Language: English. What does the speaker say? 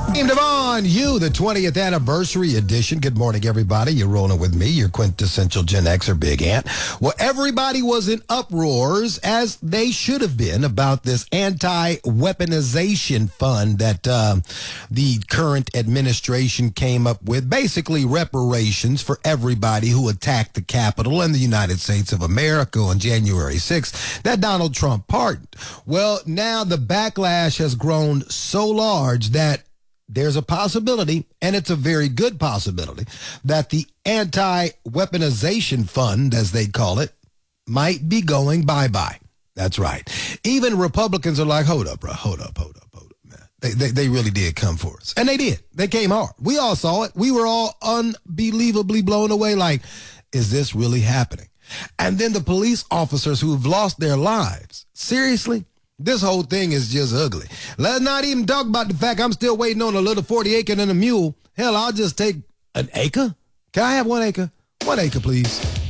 Aimed upon you, the 20th anniversary edition. Good morning, everybody. You're rolling with me, your quintessential Gen Xer Big Ant. Well, everybody was in uproars, as they should have been, about this anti-weaponization fund that the current administration came up with. Basically, reparations for everybody who attacked the Capitol in the United States of America on January 6th that Donald Trump pardoned. Well, now the backlash has grown so large that there's a possibility, and it's a very good possibility, that the anti-weaponization fund, as they call it, might be going bye-bye. That's right. Even Republicans are like, hold up, bro. Hold up, man. They really did come for us. And they did. They came hard. We all saw it. We were all unbelievably blown away like, is this really happening? And then the police officers who've lost their lives. Seriously? This whole thing is just ugly. Let's not even talk about the fact I'm still waiting on a little 40 acre and a mule. Hell, I'll just take an acre. Can I have 1 acre? 1 acre, please.